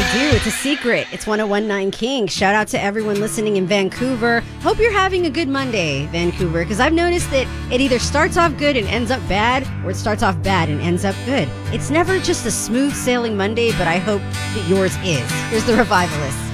do. It's a secret. It's 101.9 King. Shout out to everyone listening in Vancouver. Hope you're having a good Monday, Vancouver, because I've noticed that it either starts off good and ends up bad, or it starts off bad and ends up good. It's never just a smooth sailing Monday, but I hope that yours is. Here's the Revivalists.